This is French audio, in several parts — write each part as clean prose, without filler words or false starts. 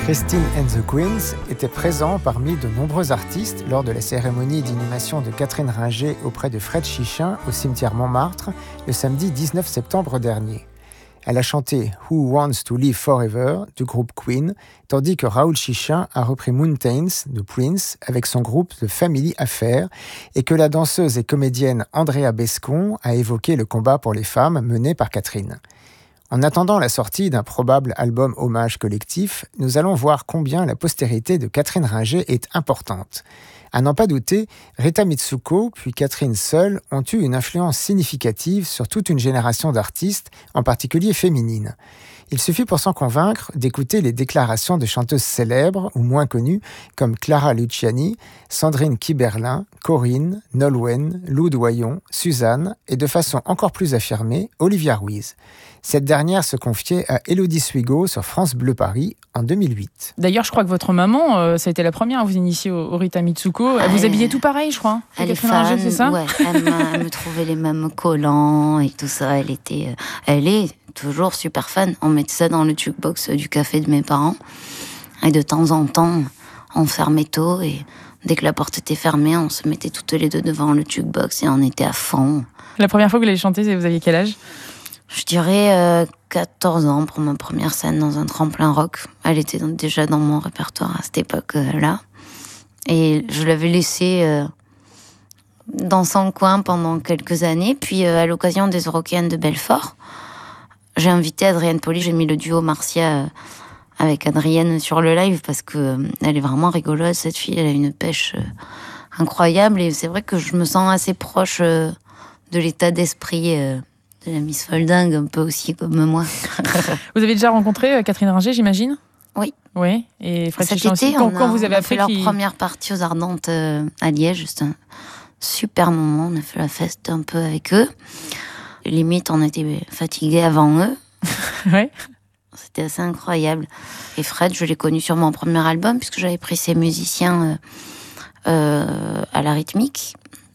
Christine and the Queens était présent parmi de nombreux artistes lors de la cérémonie d'inhumation de Catherine Ringer auprès de Fred Chichin au cimetière Montmartre le samedi 19 septembre dernier. Elle a chanté « Who Wants to Live Forever » du groupe Queen, tandis que Raoul Chichin a repris « Mountains » de Prince avec son groupe The Family Affair et que la danseuse et comédienne Andrea Bescon a évoqué le combat pour les femmes mené par Catherine. En attendant la sortie d'un probable album hommage collectif, nous allons voir combien la postérité de Catherine Ringer est importante. À n'en pas douter, Rita Mitsuko puis Catherine seule ont eu une influence significative sur toute une génération d'artistes, en particulier féminines. Il suffit pour s'en convaincre d'écouter les déclarations de chanteuses célèbres ou moins connues comme Clara Luciani, Sandrine Kiberlin, Corinne, Nolwenn, Lou Doyon, Suzanne et de façon encore plus affirmée, Olivia Ruiz. Cette dernière se confiait à Élodie Suigo sur France Bleu Paris en 2008. D'ailleurs, je crois que votre maman, ça a été la première à vous initier au Rita Mitsuko. Elle vous habillait tout pareil, je crois. Elle est fan, c'est ça ? Ouais, elle me trouvait les mêmes collants et tout ça. Elle est toujours super fan. On mettait ça dans le jukebox du café de mes parents. Et de temps en temps, on fermait tôt et dès que la porte était fermée, on se mettait toutes les deux devant le jukebox et on était à fond. La première fois que vous l'avez chanté, vous aviez quel âge ? Je dirais 14 ans pour ma première scène dans un tremplin rock. Elle était déjà dans mon répertoire à cette époque-là. Et je l'avais laissée dans son coin pendant quelques années. Puis à l'occasion des Eurockéennes de Belfort, j'ai invité Adrienne Pauly. J'ai mis le duo Marcia avec Adrienne sur le live parce qu'elle est vraiment rigolote, cette fille. Elle a une pêche incroyable. Et c'est vrai que je me sens assez proche de l'état d'esprit de la Miss Folding, un peu aussi comme moi. Vous avez déjà rencontré Catherine Ringer, j'imagine ? Oui. Oui, et Fred Cet Chichin été, aussi. Quand vous avez on a fait leur appris première partie aux Ardentes à Liège, juste un super moment. On a fait la fête un peu avec eux. Limite, on était fatigués avant eux. Oui. C'était assez incroyable. Et Fred, je l'ai connu sur mon premier album, puisque j'avais pris ses musiciens à la rythmique.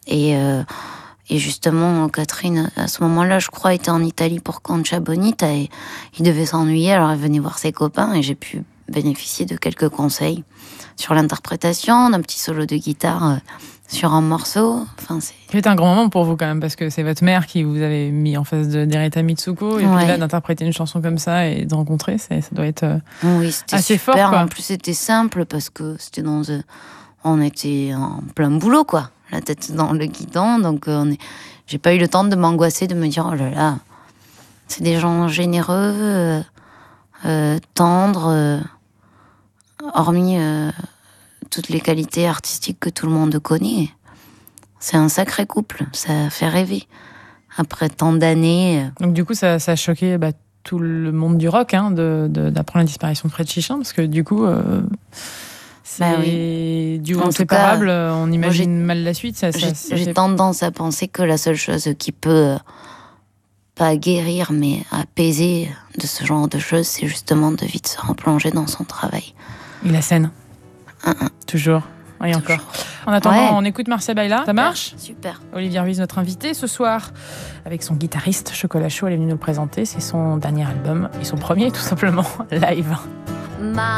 Et justement, Catherine, à ce moment-là, je crois, était en Italie pour Concha Bonita et il devait s'ennuyer, alors elle venait voir ses copains et j'ai pu bénéficier de quelques conseils sur l'interprétation, d'un petit solo de guitare sur un morceau. Enfin, c'était un grand moment pour vous quand même, parce que c'est votre mère qui vous avait mis en face de Rita Mitsuko et puis là, d'interpréter une chanson comme ça et de rencontrer, ça doit être oui, c'était assez super, fort. Quoi. En plus, c'était simple parce que c'était on était en plein boulot, quoi. La tête dans le guidon, donc j'ai pas eu le temps de m'angoisser, de me dire oh là là, c'est des gens généreux, tendres, hormis toutes les qualités artistiques que tout le monde connaît. C'est un sacré couple, ça fait rêver. Après tant d'années. Donc du coup, ça a choqué tout le monde du rock d'apprendre la disparition de Fred Chichin, parce que du coup. C'est du inséparable, on imagine mal la suite. J'ai tendance à penser que la seule chose qui peut, pas guérir, mais apaiser de ce genre de choses, c'est justement de vite se replonger dans son travail. Et la scène. Toujours. Et toujours. Encore. En attendant, on écoute Marcia Baila. Ça marche ? Super. Olivia Ruiz, notre invitée ce soir, avec son guitariste Chocolat Chaud, elle est venue nous le présenter. C'est son dernier album, et son premier tout simplement, live.